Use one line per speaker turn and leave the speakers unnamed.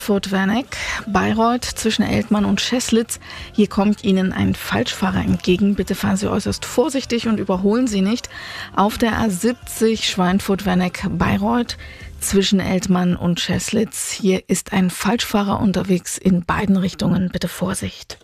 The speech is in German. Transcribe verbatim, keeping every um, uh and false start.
Furt-Werneck, Bayreuth zwischen Eltmann und Scheßlitz. Hier kommt Ihnen ein Falschfahrer entgegen. Bitte fahren Sie äußerst vorsichtig und überholen Sie nicht. Auf der A siebzig Schweinfurt-Werneck, Bayreuth zwischen Eltmann und Scheßlitz. Hier ist ein Falschfahrer unterwegs in beiden Richtungen. Bitte Vorsicht.